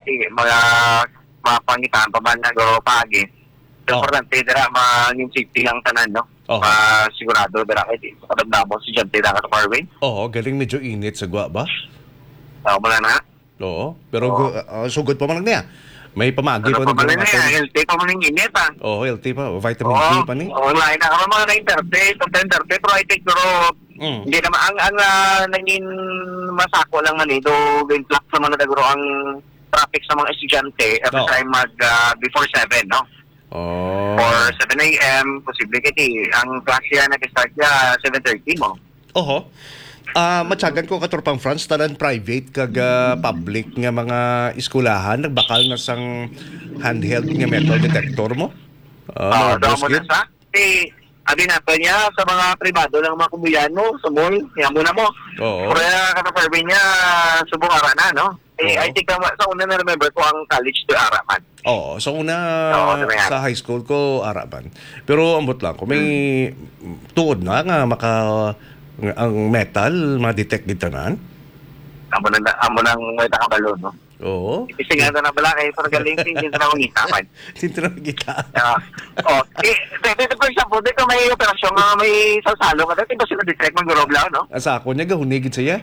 kasi mga pangitaan pa man nagawa pagi. Importante dira yung safety lang tanan, no? Sigurado dira kay kadamdam mo si Jante na ka Parway. Oo, galing medyo init sa gwa ba? Wala na. Oo, pero sugod pa man lang niya. May pamagi pa na healthy pa man yung init, ah. Oo, healthy pa. Vitamin D pa ni. Oo, lain na mga na-interpret, pero I think hindi naman, ang naging masako lang man ito, influx naman na daguro ang traffic sa mga estudyante every time before 7, no? For 7 a.m., posible kiti, ang klase yan nag-start niya 7:30 mo. Oho. Matyagan ko katropang France, tanan private kag public nga mga eskwelahan, nagbakal na sang handheld nga metal detector mo? Daw mo na sa? Abi na pa niya sa mga privado ng mga kumuyano sa mall, kaya muna mo. Kaya kataparbi niya subong ara na, no? I think sa una na remember ko ang college to Araman. Oo, sa una sa high school ko Araman. Pero ambot lang ko may tuod na nga ang metal ma-detect dito na. Amo nang may takabalo, no? Oo. Kasi nga na bala kayo sa galing tintin na ngita man. Tintin na ngita. Dito for example, dito may operasyon nga may sasalo ka dito sila detect ng guroblaw, no? Asa ako niya gahunigid siya.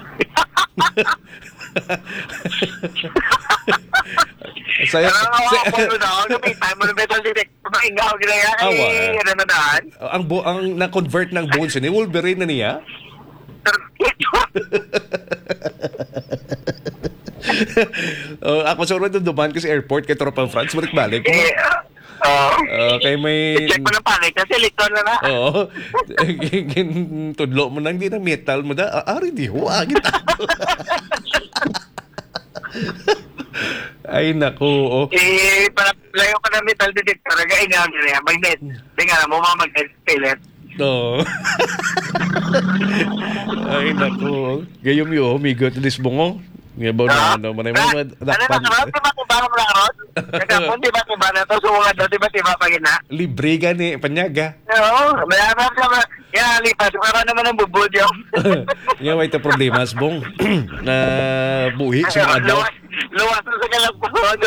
Saya ang na-convert ng bones ni Wolverine na niya. Ako sa rin duman ko sa airport kay Tropang France, balik-balik. Kay may check mo na panic kasi lito na na. Oo. Tudlo mo nang di na metal mo da. Ari di ho agit. Ay naku. Layo ka na metal detector ga ina niya magnet. Tingnan mo mag-pellet. Oo. Ay naku. Gayom yo migot dis bungong. Ngayon na ano, manay mo dakpan. Ano ba ron? Kagapon, di ba tiba na to? Sumungan daw, di ba tiba pa gina? Libre ka ni, panyaga. Oo, mayroon ka ba? Yan, lipas. Para naman ang bubod yun. Yan, may ito problema, Asbong. Na buhi, sa mga adlaw. Luwas na sa kalagpuan.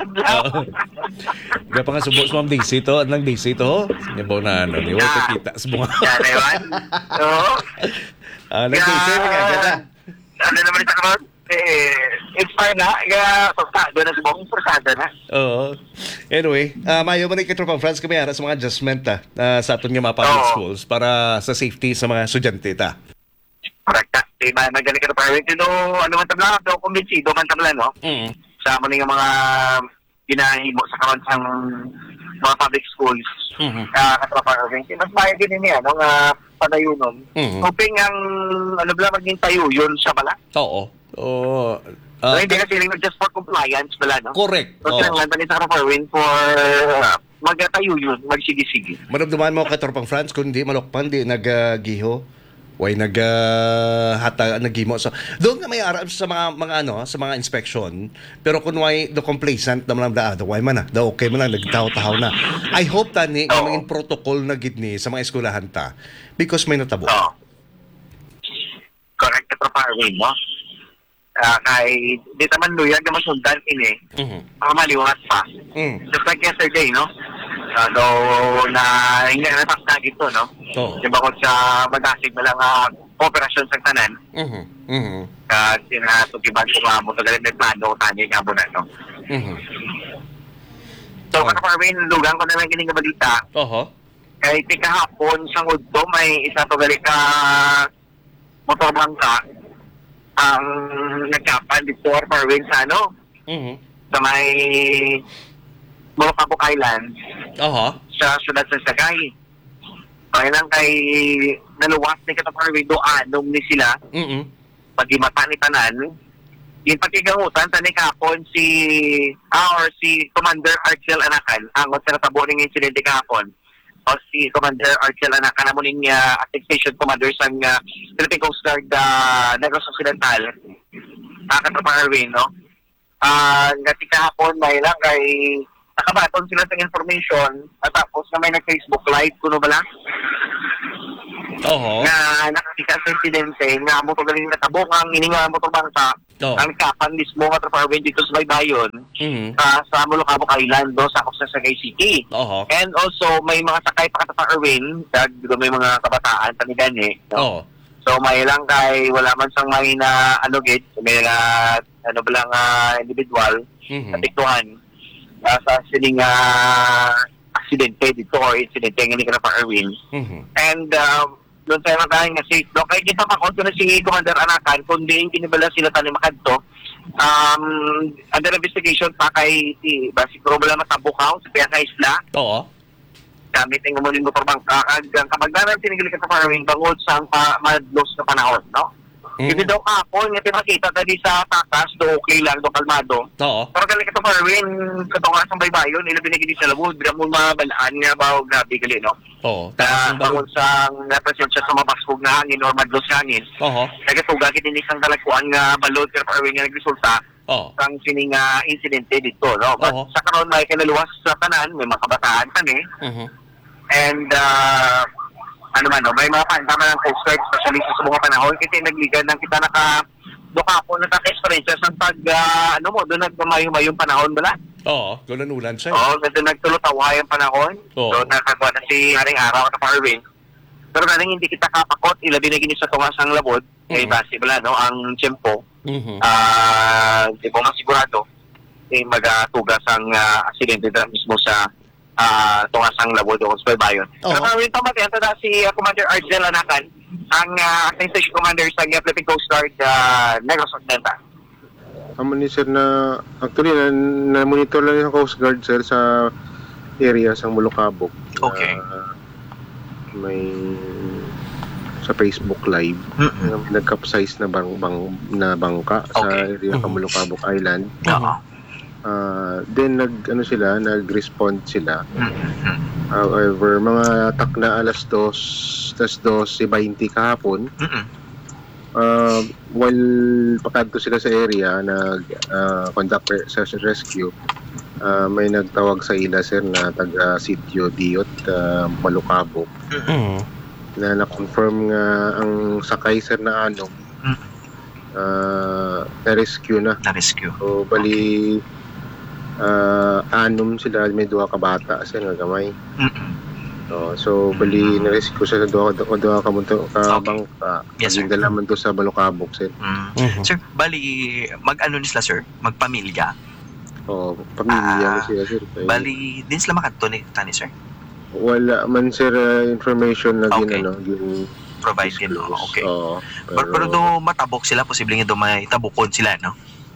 Gaya pa nga subok sa mga DC to. Anong DC to? Yan ba na ano? Di ba kita, Asbong? Yan, ewan. Oo. Nag-DC, magaganda. Ano naman sa karon? Expire na, doon na si Bong, forsada na. Oo. Anyway, mayo man kay Tropang France kami ara sa mga adjustment sa aton nga mga public schools para sa safety sa mga estudyante ta. Correct. Magaling ka na parang ano man tabla, daw kumbinsido man tabla, no? Sa mo nga mga ginahimo sa karon sang mga public schools. Katrapang France. Mas mayo din niya, no, nga padayunon. Hoping ang ano bala maging tayo yun sa bala. Oo. Hindi kasi rin just for compliance bala, no? Correct. So, lang ba ni Sarah Farwin for magtayo yun, magsigi-sige. Manabduman mo ka Tropang France, kung di malokpan, di nag-giho. Way naghimo. So, doon nga may arap sa mga inspection, pero kung way the complacent naman lang way man na, okay man lang, nagtaw-tahaw na. I hope tani nga maging protocol na gidni sa mga eskwelahan ta because may natabo. Correct ka Farwin, no? Kay di naman luyag na masundan ini. Maliwanag pa. Just like yesterday, no? Though na hindi na natakta dito, no? Diba ko sa magasig na lang operasyon sa tanan. Kasi natutiban ko nga mo tagalit may plano ko tanya nga mo na, no? So, Farwin, lugang ko na lang kining balita. Kay tikahapon sa Udto, may isa to gali ka motorbangka ang nagkapan dito Farwin sa ano? Sa may Molocabok Island. Sa syudad sa Sagay. Kaya lang kay naluwas ni Kataparwin doanong ni sila. Pagimata ni Tanan. Yung pagkigangutan sa nikapon si Commander Archel Anakan ang sa natabo ng incident kahapon. O si Commander Archel Anakan na mo niya acting station commander sa Philippine Coast Guard Negros Occidental. Kataparwin, no? Ngati kahapon may lang kay nakabaton sila sa information at tapos na may nag-Facebook live kuno ba lang? Oo. na nakakita sa insidente nga mo to galing natabok ang ininga mo to bangka ang kapan mismo nga Farwin dito sa Baybayon sa Molocabok Island do sa Sagay City. And also may mga sakay pa kata Farwin may mga kabataan tanigan no? So may lang kay wala man sang may na gate may bilang individual na tiktuhan sa sining aksidente dito or incidente nga ni kana Farwin. And doon tayo magkain nga safe. No? Kaya kita makonto na si Commander Anakan, kundi kinibala sila tayo makadto. Under investigation pa kay basic problema sa Bukaw, sa Piasa Isla. Oo. Gamit ang umuling motor bangka. Ang kamagdanan tinigil ka sa farming bangod sa madlos na panahon. No? Hindi daw kapon, nga pinakita tadi sa takas, do okay lang, do kalmado. Pero galing ka sa farming, katunga sa Baybayon, ila binigyan sa labod, bila mo mabalaan nga ba, grabe gali, no? Bangon sa napresyon siya sa mabasfog na hangin or madlos na hangin. Nagatuga kita ni isang dalagkuan nga balod pero farming nga nagresulta sang sining insidente dito, no? But sa karon may kinaluwas sa tanan, may mga kabataan tani. And may mga paantama ng Coast Guard, especially sa mga panahon, kasi nagligan ng kita dukapo naka-experience sa pag, doon nagmamayong panahon bala? Doon ulan siya. Doon nagtulutawa yung panahon. So, nakakuha na si Haring Araw at Farwin. Pero galing hindi kita kapakot, ilabi na gini sa tungas ang labod, kay base bala, no, ang tiyempo. Di po masigurado, magatugas ang aksidente na mismo sa tungas ang labod o sa Baybayon. Pero Farwin pamati, ito si Commander Argel Anakan, ang acting station commander sa Philippine Coast Guard Negros Occidental. Ni sir na actually na-monitor lang yung Coast Guard sir sa area sa Molocabok. Okay. May sa Facebook Live nag-capsize na bangka sa area sa Molocabok Island. Then nag-respond sila. However, mga atak na alas 2:20 kahapon. While pakadto sila sa area conduct search and rescue, may nagtawag sa ila sir na taga Sitio Diot, Molocabok. Na na-confirm nga ang sakay sir na na-rescue na. So bali anom sila, may duha ka bata sir nga gamay. So bali na-rescue sila duha ka bangka. Yes, sir. Dala man to sa Molocabok sir. Sir, bali mag-ano nila sir, magpamilya. Pamilya sila sir. Bali din sila makadto ni tani sir. Wala man sir information na provide din, no? Okay. Pero do matabok sila, posibleng do may tabukon sila, no?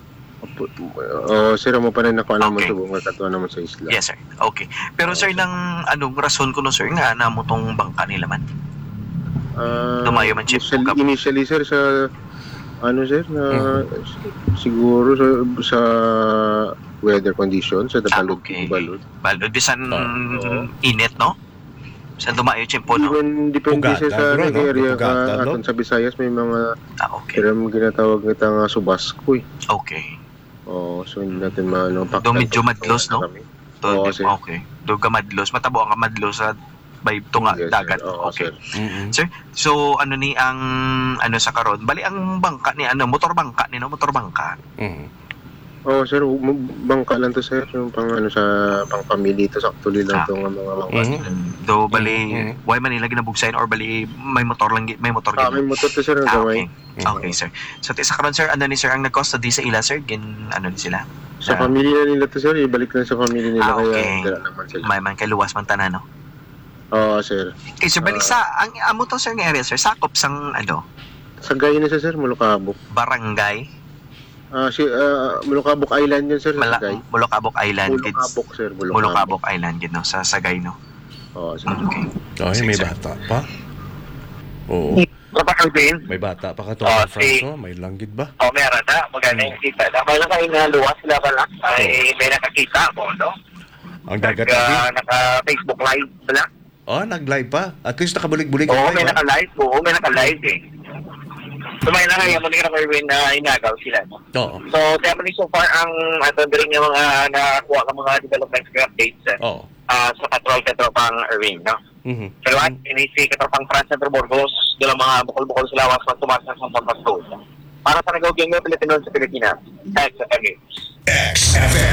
Sir, mo pa rin ako alam mo ito kung katuwa naman sa isla. Yes, sir. Okay. Pero sir, anong rason ko no, sir, nga na mo tong bangka nila man? Dumayo man chip. Initially, sir, sa sir, siguro sa weather conditions, sa balod. Balod, bisan init, no? Sa dumayo chimpo, no? Depende sa area aton sa Visayas may mga ginatawag nita nga subasko. Okay. So hindi natin do medyo madlos, no? Sir. Okay. Do ka madlos, matabo ang madlos sa tunga dagat. Okay. Sir, so ano ni ang sa karon? Bali ang bangka ni motor bangka ni, no? Motor bangka. Sir, bangka lang to sir, yung sa pang-family to, saktuloy lang to ng mga bangka. Do bali, why man nila ginabugsayin or bali may motor lang, may motor may motor to sir, okay. Okay, sir. So sa karon sir, ni sir ang nag-custody sa ila sir, ni sila? Sa pamilya nila to sir, ibalik lang sa pamilya nila okay. Kaya naman sila. May man kay luwas man tanan, no? Sir. Okay, sir, bali sa ang amo to sir nga area sir, sakop sang Sagay na sir, Molocabok. Barangay Molocabok Island yun sir, sa Sagay. Molocabok Island. Molocabok sir, Molocabok Island yun, no? Sa Sagay, no? Sir. Okay. May bata pa. May bata pa ka to. May langgit ba? Meron na. Maganda yung kita. Dahil na kayo na luwas sila pala. May nakakita mo, no? Ang dagat na naka-Facebook Live pala. nag-live pa. At least nakabulig-bulig. May naka-live. May naka-live eh. Tumay na kayo, muna ka Erwin na inagaw sila. No? Oo. So, definitely so far, ang rin yung mga nakakuha ng mga development updates sa patrol katropang Erwin. No? Mm-hmm. Pero at inisi katropang France Centro Burgos, doon mga bukol-bukol sila was matumasan sa Pampastos. Para sa nagawag yung Pilipino sa Pilipinas, sa News.